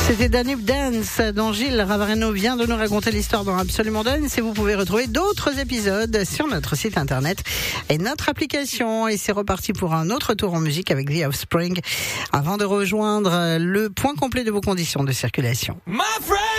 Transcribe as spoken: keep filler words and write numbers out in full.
C'était Danube Dance dont Gilles Ravareno vient de nous raconter l'histoire dans Absolument Dance, et vous pouvez retrouver d'autres épisodes sur notre site internet et notre application. Et c'est reparti pour un autre tour en musique avec The Offspring avant de rejoindre le point complet de vos conditions de circulation. My friend